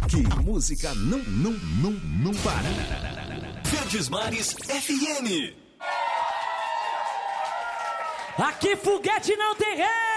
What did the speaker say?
Aqui, a música não para. Verdes Mares FM. Aqui foguete não tem ré.